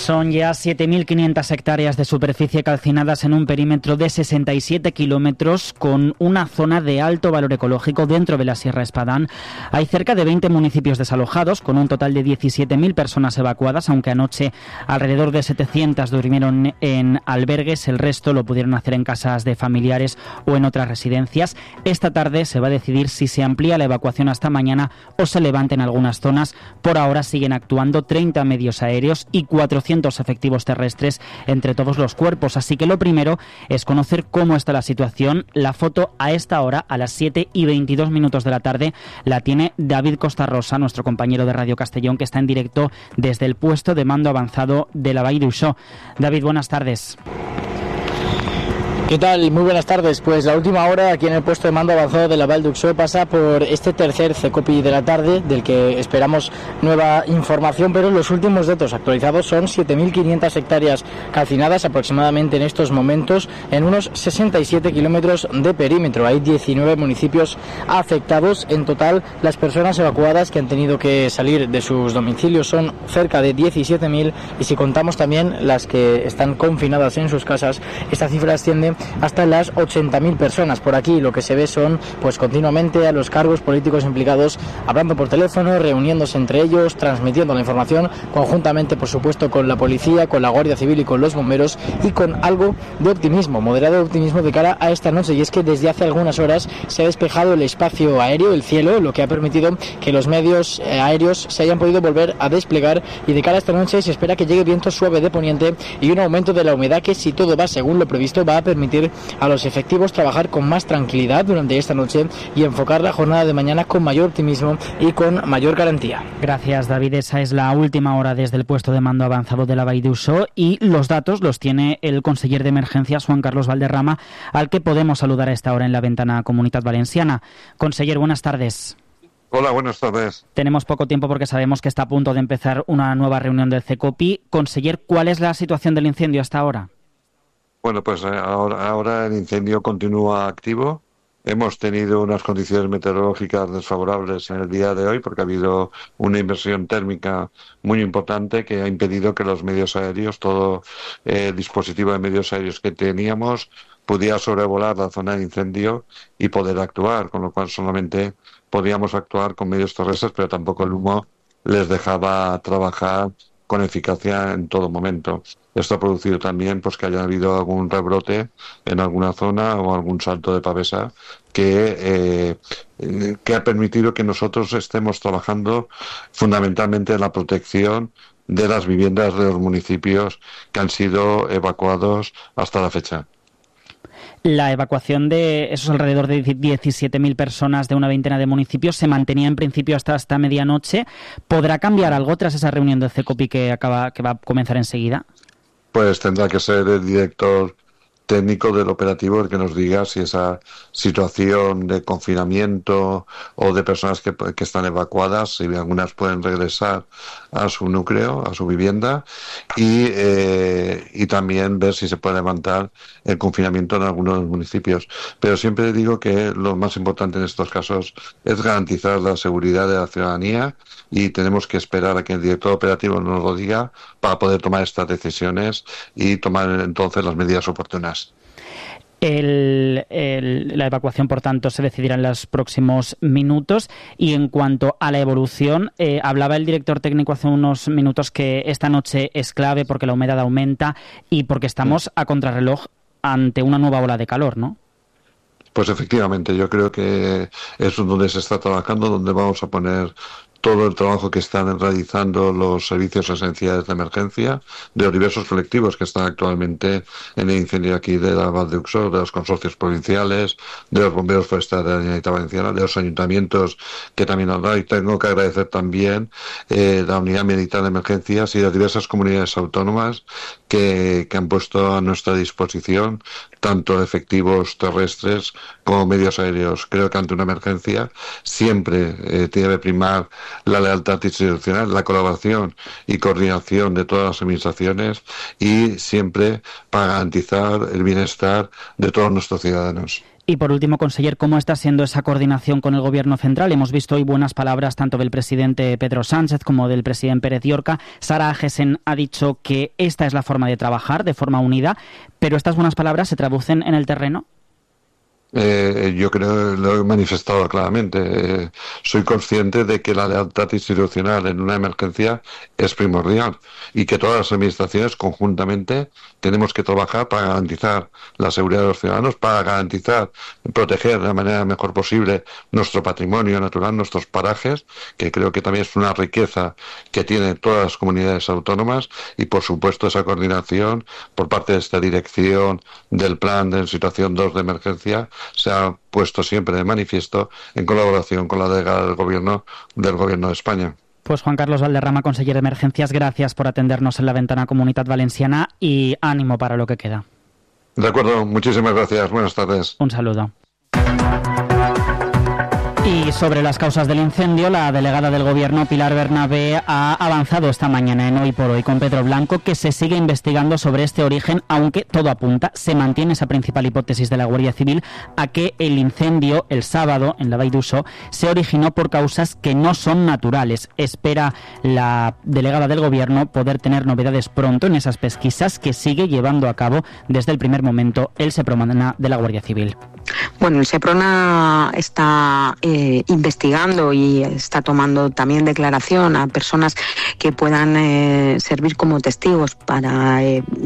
Son ya 7.500 hectáreas de superficie calcinadas en un perímetro de 67 kilómetros con una zona de alto valor ecológico dentro de la Sierra Espadán. Hay cerca de 20 municipios desalojados con un total de 17.000 personas evacuadas, aunque anoche alrededor de 700 durmieron en albergues, el resto lo pudieron hacer en casas de familiares o en otras residencias. Esta tarde se va a decidir si se amplía la evacuación hasta mañana o se levanta en algunas zonas. Por ahora siguen actuando 30 medios aéreos y 400 efectivos terrestres entre todos los cuerpos. Así que lo primero es conocer cómo está la situación. La foto a esta hora, a las 7:22 de la tarde, la tiene David Costarrosa, nuestro compañero de Radio Castellón, que está en directo desde el puesto de mando avanzado de la Vall d'Uixó. David, buenas tardes. ¿Qué tal? Muy buenas tardes. Pues la última hora aquí en el puesto de mando avanzado de la Vall d'Uixó pasa por este tercer CECOPI de la tarde, del que esperamos nueva información, pero los últimos datos actualizados son 7.500 hectáreas calcinadas aproximadamente en estos momentos en unos 67 kilómetros de perímetro. Hay 19 municipios afectados. En total, las personas evacuadas que han tenido que salir de sus domicilios son cerca de 17.000, y si contamos también las que están confinadas en sus casas, esta cifra asciende hasta las 80.000 personas. Por aquí lo que se ve son pues continuamente a los cargos políticos implicados hablando por teléfono, reuniéndose entre ellos, transmitiendo la información conjuntamente, por supuesto, con la policía, con la Guardia Civil y con los bomberos, y con algo de optimismo, moderado optimismo de cara a esta noche. Y es que desde hace algunas horas se ha despejado el espacio aéreo, el cielo, lo que ha permitido que los medios aéreos se hayan podido volver a desplegar, y de cara a esta noche se espera que llegue viento suave de poniente y un aumento de la humedad que, si todo va según lo previsto, va a permitir a los efectivos trabajar con más tranquilidad durante esta noche y enfocar la jornada de mañana con mayor optimismo y con mayor garantía. Gracias, David. Esa es la última hora desde el puesto de mando avanzado de la Vall d'Uixó, y los datos los tiene el conseller de emergencias, Juan Carlos Valderrama, al que podemos saludar a esta hora en la ventana Comunitat Valenciana. Conseller, buenas tardes. Hola, buenas tardes. Tenemos poco tiempo porque sabemos que está a punto de empezar una nueva reunión del CECOPI. Conseller, ¿cuál es la situación del incendio hasta ahora? Bueno, pues ahora el incendio continúa activo. Hemos tenido unas condiciones meteorológicas desfavorables en el día de hoy porque ha habido una inversión térmica muy importante que ha impedido que los medios aéreos, todo el dispositivo de medios aéreos que teníamos, pudiera sobrevolar la zona de incendio y poder actuar, con lo cual solamente podíamos actuar con medios terrestres, pero tampoco el humo les dejaba trabajar con eficacia en todo momento. Esto ha producido también pues que haya habido algún rebrote en alguna zona o algún salto de pavesa que ha permitido que nosotros estemos trabajando fundamentalmente en la protección de las viviendas de los municipios que han sido evacuados hasta la fecha. La evacuación de esos alrededor de 17.000 personas de una veintena de municipios se mantenía en principio hasta medianoche. ¿Podrá cambiar algo tras esa reunión del CECOPI que va a comenzar enseguida? Pues tendrá que ser el director técnico del operativo el que nos diga si esa situación de confinamiento o de personas que están evacuadas, si algunas pueden regresar a su núcleo, a su vivienda, y también ver si se puede levantar el confinamiento en algunos municipios. Pero siempre digo que lo más importante en estos casos es garantizar la seguridad de la ciudadanía, y tenemos que esperar a que el director operativo nos lo diga para poder tomar estas decisiones y tomar entonces las medidas oportunas. La evacuación, por tanto, se decidirá en los próximos minutos. Y en cuanto a la evolución, hablaba el director técnico hace unos minutos que esta noche es clave porque la humedad aumenta y porque estamos a contrarreloj ante una nueva ola de calor, ¿no? Pues efectivamente, yo creo que es donde se está trabajando, donde vamos a poner todo el trabajo que están realizando los servicios esenciales de emergencia de los diversos colectivos que están actualmente en el incendio aquí de la Vall d'Uixó, de los consorcios provinciales, de los bomberos forestales de la Generalitat Valenciana, de los ayuntamientos que también han dado, y tengo que agradecer también la Unidad Militar de Emergencias y las diversas comunidades autónomas que han puesto a nuestra disposición tanto efectivos terrestres como medios aéreos. Creo que ante una emergencia siempre tiene que primar la lealtad institucional, la colaboración y coordinación de todas las administraciones, y siempre para garantizar el bienestar de todos nuestros ciudadanos. Y por último, conseller, ¿cómo está siendo esa coordinación con el Gobierno central? Hemos visto hoy buenas palabras tanto del presidente Pedro Sánchez como del presidente Pérez Llorca. Sara Agesen ha dicho que esta es la forma de trabajar, de forma unida, pero estas buenas palabras se traducen en el terreno. Yo creo que lo he manifestado claramente. Soy consciente de que la lealtad institucional en una emergencia es primordial y que todas las administraciones conjuntamente tenemos que trabajar para garantizar la seguridad de los ciudadanos, para garantizar, proteger de la manera mejor posible nuestro patrimonio natural, nuestros parajes, que creo que también es una riqueza que tienen todas las comunidades autónomas, y por supuesto esa coordinación por parte de esta dirección del plan de situación 2 de emergencia se ha puesto siempre de manifiesto en colaboración con la delegada del Gobierno de España. Pues Juan Carlos Valderrama, consejero de Emergencias, gracias por atendernos en la Ventana Comunitat Valenciana y ánimo para lo que queda. De acuerdo, muchísimas gracias. Buenas tardes. Un saludo. Y sobre las causas del incendio, la delegada del Gobierno, Pilar Bernabé, ha avanzado esta mañana en Hoy por Hoy con Pedro Blanco que se sigue investigando sobre este origen, aunque todo apunta, se mantiene esa principal hipótesis de la Guardia Civil, a que el incendio el sábado en la Vall d'Uixó se originó por causas que no son naturales. Espera la delegada del Gobierno poder tener novedades pronto en esas pesquisas que sigue llevando a cabo desde el primer momento el Seprona de la Guardia Civil. Bueno, el Seprona está investigando y está tomando también declaración a personas que puedan servir como testigos para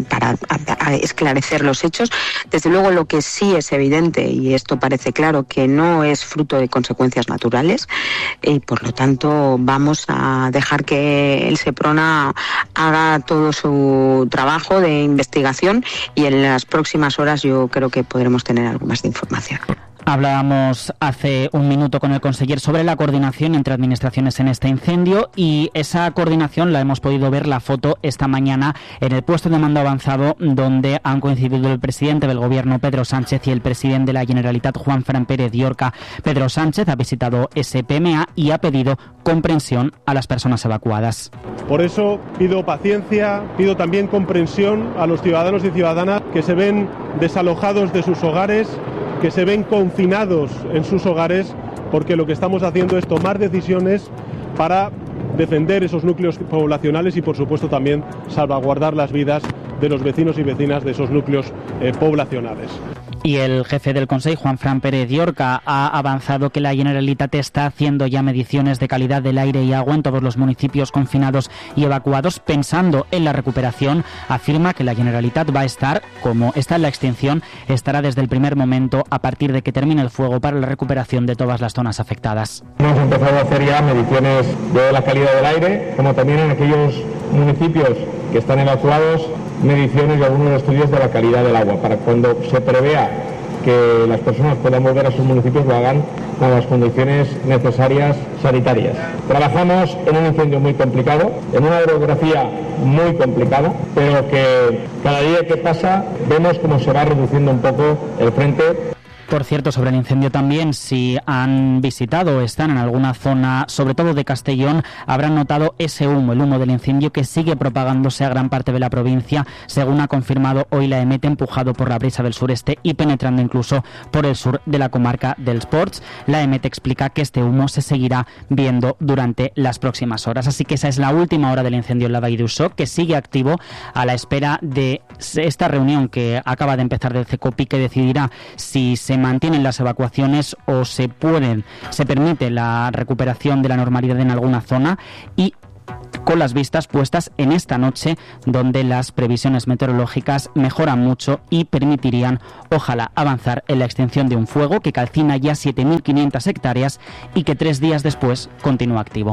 esclarecer los hechos. Desde luego, lo que sí es evidente, y esto parece claro, que no es fruto de consecuencias naturales, y por lo tanto vamos a dejar que el Seprona haga todo su trabajo de investigación, y en las próximas horas yo creo que podremos tener algo más de información. Hablábamos hace un minuto con el conseller sobre la coordinación entre administraciones en este incendio, y esa coordinación la hemos podido ver la foto esta mañana en el puesto de mando avanzado, donde han coincidido el presidente del Gobierno, Pedro Sánchez, y el presidente de la Generalitat, Juanfran Pérez Llorca. Pedro Sánchez ha visitado ese PMA y ha pedido comprensión a las personas evacuadas. Por eso pido paciencia, pido también comprensión a los ciudadanos y ciudadanas que se ven desalojados de sus hogares, que se ven confinados en sus hogares, porque lo que estamos haciendo es tomar decisiones para defender esos núcleos poblacionales y, por supuesto, también salvaguardar las vidas de los vecinos y vecinas de esos núcleos poblacionales. Y el jefe del Consejo, Juanfran Pérez Llorca, ha avanzado que la Generalitat está haciendo ya mediciones de calidad del aire y agua en todos los municipios confinados y evacuados, pensando en la recuperación. Afirma que la Generalitat va a estar, como está en la extinción, estará desde el primer momento a partir de que termine el fuego para la recuperación de todas las zonas afectadas. Hemos empezado a hacer ya mediciones de la calidad del aire, como también en aquellos municipios que están evacuados, mediciones y algunos estudios de la calidad del agua, para cuando se prevea que las personas puedan volver a sus municipios lo hagan con las condiciones necesarias sanitarias. Trabajamos en un incendio muy complicado, en una orografía muy complicada, pero que cada día que pasa vemos cómo se va reduciendo un poco el frente. Por cierto, sobre el incendio también, si han visitado o están en alguna zona, sobre todo de Castellón, habrán notado ese humo, el humo del incendio que sigue propagándose a gran parte de la provincia, según ha confirmado hoy la EMET, empujado por la brisa del sureste y penetrando incluso por el sur de la comarca del Ports. La EMET explica que este humo se seguirá viendo durante las próximas horas. Así que esa es la última hora del incendio en la Vall d'Uixó, que sigue activo a la espera de esta reunión que acaba de empezar del CECOPI, que decidirá si se mantienen las evacuaciones o se permite la recuperación de la normalidad en alguna zona, y con las vistas puestas en esta noche, donde las previsiones meteorológicas mejoran mucho y permitirían, ojalá, avanzar en la extinción de un fuego que calcina ya 7.500 hectáreas y que 3 días después continúa activo.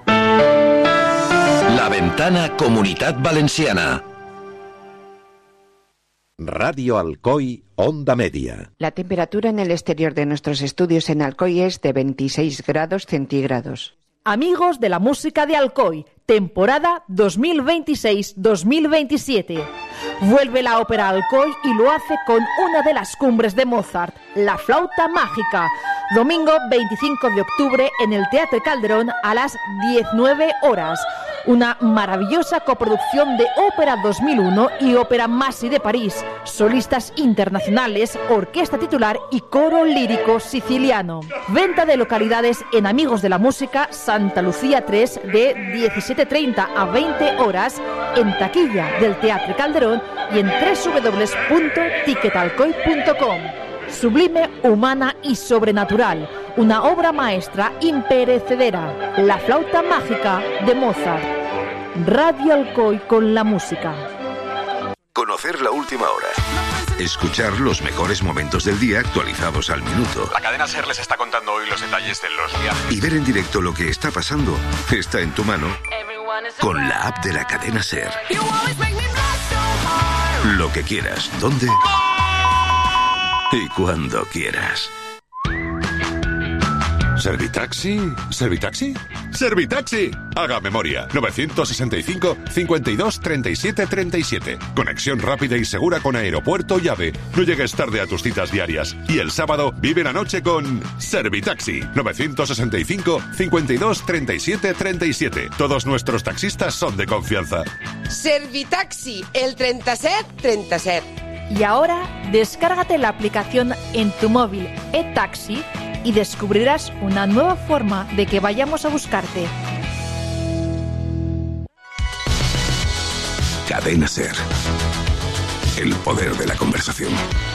La Ventana Comunitat Valenciana. Radio Alcoy, Onda Media. La temperatura en el exterior de nuestros estudios en Alcoy es de 26 grados centígrados. Amigos de la música de Alcoy, temporada 2026-2027. Vuelve la ópera Alcoy y lo hace con una de las cumbres de Mozart, La Flauta Mágica. Domingo 25 de octubre en el Teatre Calderón a las 19 horas. una maravillosa coproducción de Ópera 2001 y Ópera Masi de París, solistas internacionales, orquesta titular y coro lírico siciliano. Venta de localidades en Amigos de la Música, Santa Lucía 3, de 17:30 a 20 horas, en taquilla del Teatre Calderón y en www.ticketalcoy.com. Sublime, humana y sobrenatural, una obra maestra imperecedera, La flauta mágica de Mozart. Radio Alcoy con la música. Conocer la última hora. Escuchar los mejores momentos del día actualizados al minuto. La cadena SER les está contando hoy los detalles de los viajes. Y ver en directo lo que está pasando está en tu mano con la app de la cadena SER. Lo que quieras, ¿dónde? Y cuando quieras. ¿Servitaxi? ¿Servitaxi? ¡Servitaxi! Haga memoria. 965 52 37 37. Conexión rápida y segura con aeropuerto y AVE. No llegues tarde a tus citas diarias. Y el sábado vive la noche con Servitaxi. 965 52 37 37. Todos nuestros taxistas son de confianza. Servitaxi, el 37 37. Y ahora, descárgate la aplicación en tu móvil eTaxi y descubrirás una nueva forma de que vayamos a buscarte. Cadena SER. El poder de la conversación.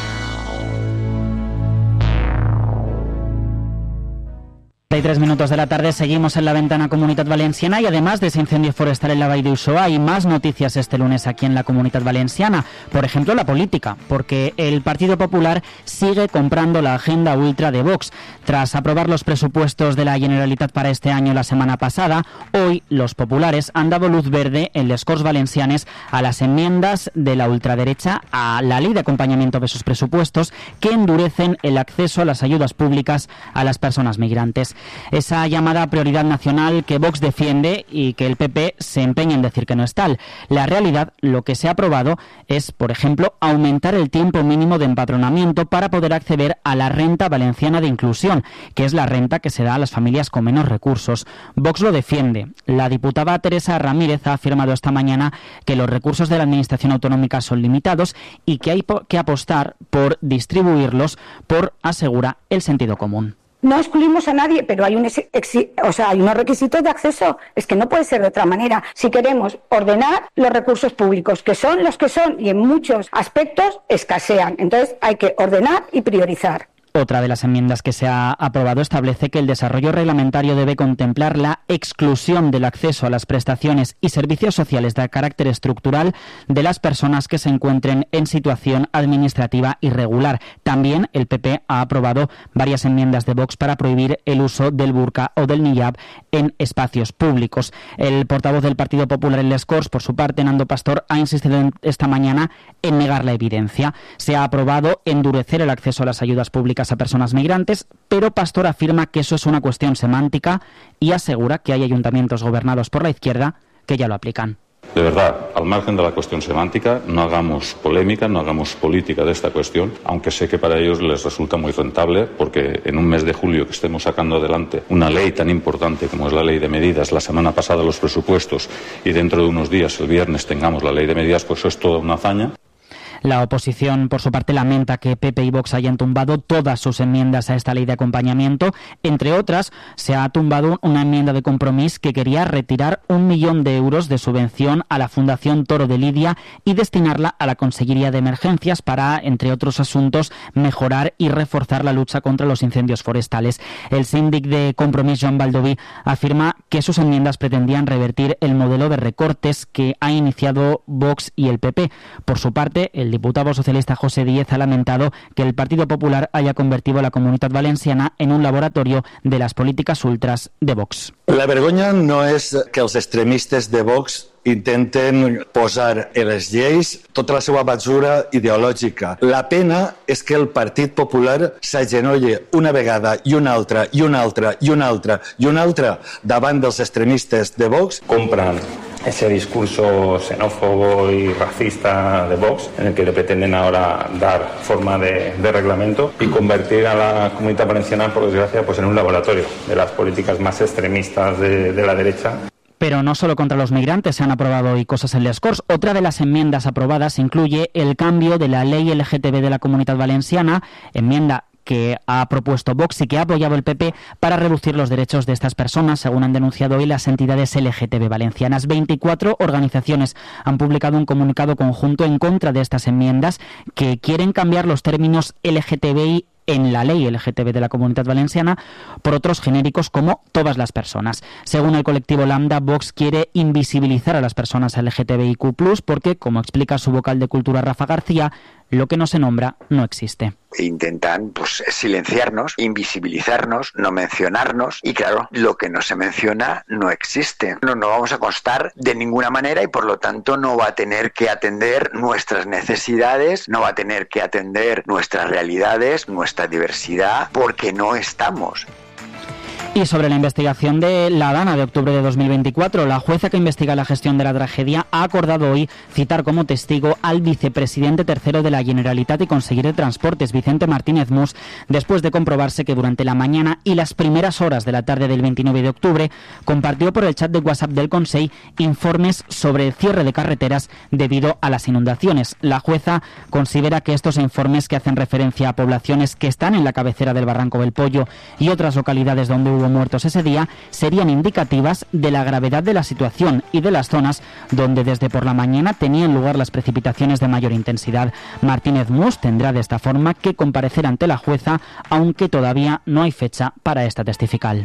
3 minutos de la tarde, seguimos en la ventana Comunitat Valenciana y además de ese incendio forestal en la Vall d'Uixó hay más noticias este lunes aquí en la Comunitat Valenciana. Por ejemplo, la política, porque el Partido Popular sigue comprando la agenda ultra de Vox. Tras aprobar los presupuestos de la Generalitat para este año la semana pasada, hoy los populares han dado luz verde en les Corts Valencianes a las enmiendas de la ultraderecha a la ley de acompañamiento de sus presupuestos que endurecen el acceso a las ayudas públicas a las personas migrantes. Esa llamada prioridad nacional que Vox defiende y que el PP se empeña en decir que no es tal. La realidad, lo que se ha aprobado es, por ejemplo, aumentar el tiempo mínimo de empadronamiento para poder acceder a la renta valenciana de inclusión, que es la renta que se da a las familias con menos recursos. Vox lo defiende. La diputada Teresa Ramírez ha afirmado esta mañana que los recursos de la Administración Autonómica son limitados y que hay que apostar por distribuirlos por, asegura, el sentido común. No excluimos a nadie, pero hay unos requisitos de acceso. Es que no puede ser de otra manera. Si queremos ordenar los recursos públicos, que son los que son y en muchos aspectos escasean. Entonces hay que ordenar y priorizar. Otra de las enmiendas que se ha aprobado establece que el desarrollo reglamentario debe contemplar la exclusión del acceso a las prestaciones y servicios sociales de carácter estructural de las personas que se encuentren en situación administrativa irregular. También el PP ha aprobado varias enmiendas de Vox para prohibir el uso del burka o del niqab en espacios públicos. El portavoz del Partido Popular en les Corts, por su parte, Nando Pastor, ha insistido esta mañana en negar la evidencia. Se ha aprobado endurecer el acceso a las ayudas públicas a personas migrantes, pero Pastor afirma que eso es una cuestión semántica y asegura que hay ayuntamientos gobernados por la izquierda que ya lo aplican. De verdad, al margen de la cuestión semántica, no hagamos polémica, no hagamos política de esta cuestión, aunque sé que para ellos les resulta muy rentable, porque en un mes de julio que estemos sacando adelante una ley tan importante como es la ley de medidas, la semana pasada los presupuestos y dentro de unos días, el viernes, tengamos la ley de medidas, pues eso es toda una hazaña. La oposición, por su parte, lamenta que PP y Vox hayan tumbado todas sus enmiendas a esta ley de acompañamiento. Entre otras, se ha tumbado una enmienda de Compromís que quería retirar 1 millón de euros de subvención a la Fundación Toro de Lidia y destinarla a la Consellería de Emergencias para, entre otros asuntos, mejorar y reforzar la lucha contra los incendios forestales. El síndic de Compromís, Joan Baldoví, afirma que sus enmiendas pretendían revertir el modelo de recortes que ha iniciado Vox y el PP. Por su parte, el diputado socialista José Díez ha lamentado que el Partido Popular haya convertido a la Comunitat Valenciana en un laboratorio de las políticas ultras de Vox. La vergonya no és que els extremistes de Vox intenten posar en les lleis tota la seva basura ideològica. La pena és que el Partit Popular s'agenolle una vegada i una altra i una altra i una altra i una altra davant dels extremistes de Vox. Compran ese discurso xenófobo y racista de Vox, en el que le pretenden ahora dar forma de reglamento y convertir a la Comunitat Valenciana, por desgracia, pues en un laboratorio de las políticas más extremistas de la derecha. Pero no solo contra los migrantes se han aprobado hoy cosas en les Corts. Otra de las enmiendas aprobadas incluye el cambio de la ley LGTB de la Comunitat Valenciana, enmienda que ha propuesto Vox y que ha apoyado el PP para reducir los derechos de estas personas, según han denunciado hoy las entidades LGTB valencianas. 24 organizaciones han publicado un comunicado conjunto en contra de estas enmiendas que quieren cambiar los términos LGTBI en la ley LGTB de la Comunitat Valenciana por otros genéricos como todas las personas. Según el colectivo Lambda, Vox quiere invisibilizar a las personas LGTBIQ+, porque, como explica su vocal de Cultura, Rafa García, lo que no se nombra no existe. Intentan silenciarnos, invisibilizarnos, no mencionarnos, y claro, lo que no se menciona no existe. No vamos a constar de ninguna manera y por lo tanto no va a tener que atender nuestras necesidades, no va a tener que atender nuestras realidades, nuestra diversidad, porque no estamos. Y sobre la investigación de la Dana de octubre de 2024, la jueza que investiga la gestión de la tragedia ha acordado hoy citar como testigo al vicepresidente tercero de la Generalitat y conseguir de Transportes, Vicente Martínez Mus, después de comprobarse que durante la mañana y las primeras horas de la tarde del 29 de octubre compartió por el chat de WhatsApp del Consell informes sobre el cierre de carreteras debido a las inundaciones. La jueza considera que estos informes, que hacen referencia a poblaciones que están en la cabecera del Barranco del Pollo y otras localidades donde hubo muertos ese día, serían indicativas de la gravedad de la situación y de las zonas donde desde por la mañana tenían lugar las precipitaciones de mayor intensidad. Martínez Mus tendrá de esta forma que comparecer ante la jueza, aunque todavía no hay fecha para esta testifical.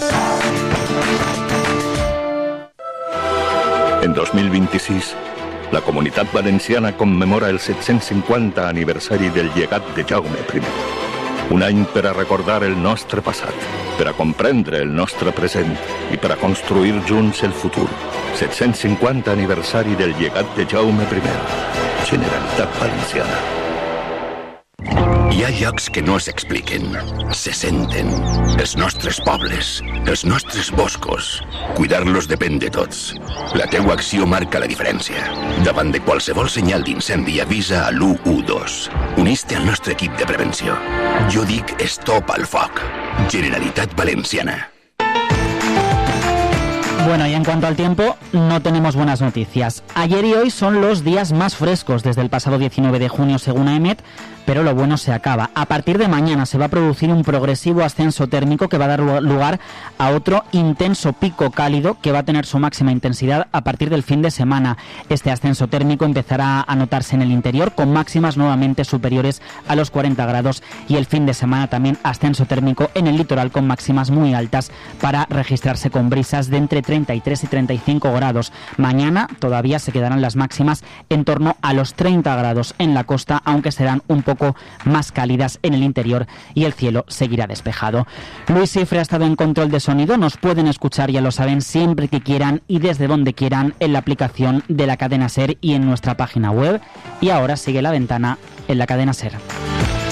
En 2026, la Comunitat Valenciana commemora el 750 aniversari del llegat de Jaume I. Un any per a recordar el nostre passat, per a comprendre el nostre present i per a construir junts el futur. 750 aniversari del llegat de Jaume I. Generalitat Valenciana. Hi ha llocs que no s'expliquen, se senten. Els nostres pobles, els nostres boscos. Cuidar-los depèn de tots. La teua acció marca la diferència. Davant de qualsevol senyal d'incendi, avisa a l'112. Unís-te al nostre equip de prevenció. Jo dic stop al foc. Generalitat Valenciana. Bueno, y en cuanto al tiempo, no tenemos buenas noticias. Ayer y hoy son los días más frescos desde el pasado 19 de junio, según AEMET, pero lo bueno se acaba. A partir de mañana se va a producir un progresivo ascenso térmico que va a dar lugar a otro intenso pico cálido que va a tener su máxima intensidad a partir del fin de semana. Este ascenso térmico empezará a notarse en el interior con máximas nuevamente superiores a los 40 grados y el fin de semana también ascenso térmico en el litoral con máximas muy altas para registrarse con brisas de entre 33 y 35 grados. Mañana todavía se quedarán las máximas en torno a los 30 grados en la costa, aunque serán un poco más cálidas en el interior y el cielo seguirá despejado. Luis Cifre ha estado en control de sonido. Nos pueden escuchar, ya lo saben, siempre que quieran y desde donde quieran en la aplicación de la cadena SER y en nuestra página web. Y ahora sigue La Ventana en la cadena SER.